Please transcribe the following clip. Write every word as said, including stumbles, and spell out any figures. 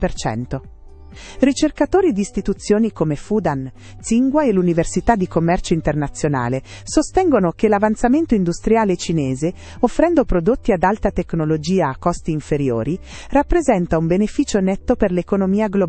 per cento. Ricercatori di istituzioni come Fudan, Tsinghua e l'Università di Commercio Internazionale sostengono che l'avanzamento industriale cinese, offrendo prodotti ad alta tecnologia a costi inferiori, rappresenta un beneficio netto per l'economia globale.